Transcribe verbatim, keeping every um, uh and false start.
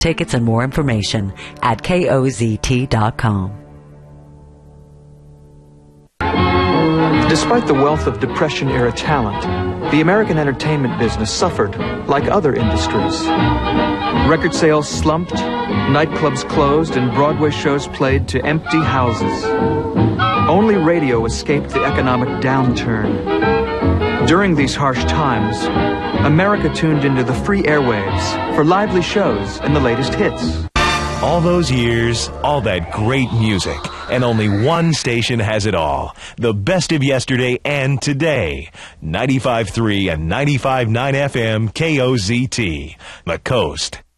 Tickets and more information at K O Z T dot com. Despite the wealth of Depression-era talent, the American entertainment business suffered like other industries. Record sales slumped, nightclubs closed, and Broadway shows played to empty houses. Only radio escaped the economic downturn. During these harsh times, America tuned into the free airwaves for lively shows and the latest hits. All those years, all that great music, and only one station has it all. The best of yesterday and today. ninety-five point three and ninety-five point nine F M K O Z T. The Coast.